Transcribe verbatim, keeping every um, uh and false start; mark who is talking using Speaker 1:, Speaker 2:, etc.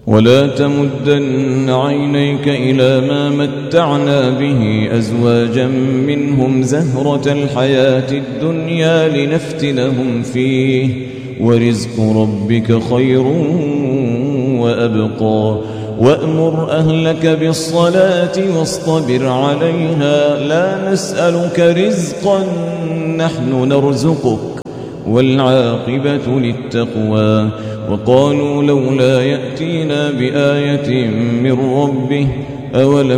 Speaker 1: ولا تمدن عينيك إلى ما متعنا به أزواجا منهم زهرة الحياة الدنيا لنفتنهم فيه ورزق ربك خير وأبقى وأمر أهلك بالصلاة واصطبر عليها لا نسألك رزقا نحن نرزقك والعاقبة للتقوى وقالوا لولا يأتينا بآية من ربه أولم